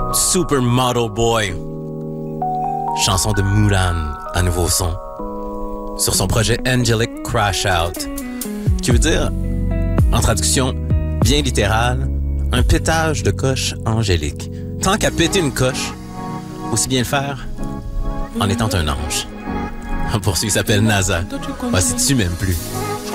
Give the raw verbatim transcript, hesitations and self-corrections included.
Supermodel Boy. Chanson de Mulan à nouveau son. Sur son projet Angelic Crash Out. Qui veut dire, en traduction bien littérale, un pétage de coche angélique. Tant qu'à péter une coche, aussi bien le faire en étant un ange. Pour ceux qui s'appellent NASA. Ah, si tu m'aimes plus.